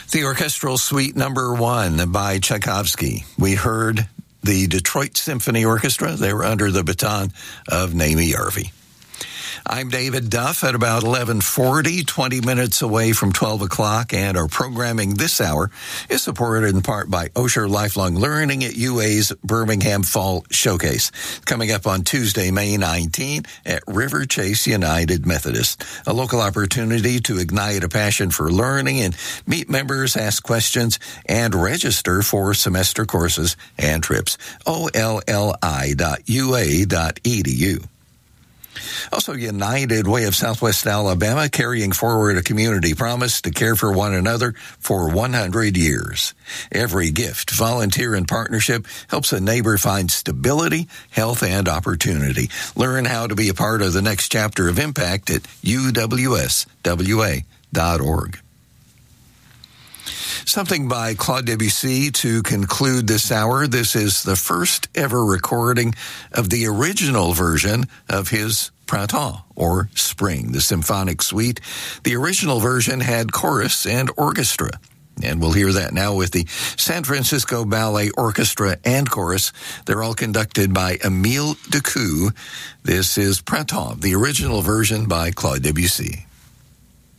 The Orchestral Suite Number 1 by Tchaikovsky. We heard the Detroit Symphony Orchestra. They were under the baton of Naomi Yarvi. I'm David Duff at about 11:40, 20 minutes away from 12 o'clock, and our programming this hour is supported in part by Osher Lifelong Learning at UA's Birmingham Fall Showcase, coming up on Tuesday, May 19 at River Chase United Methodist, a local opportunity to ignite a passion for learning and meet members, ask questions, and register for semester courses and trips. olli.ua.edu. Also, United Way of Southwest Alabama carrying forward a community promise to care for one another for 100 years. Every gift, volunteer, and partnership helps a neighbor find stability, health, and opportunity. Learn how to be a part of the next chapter of impact at uwswa.org. Something by Claude Debussy to conclude this hour. This is the first ever recording of the original version of his Printemps, or Spring, the symphonic suite. The original version had chorus and orchestra. And we'll hear that now with the San Francisco Ballet Orchestra and Chorus. They're all conducted by Émile Decou. This is Printemps, the original version by Claude Debussy.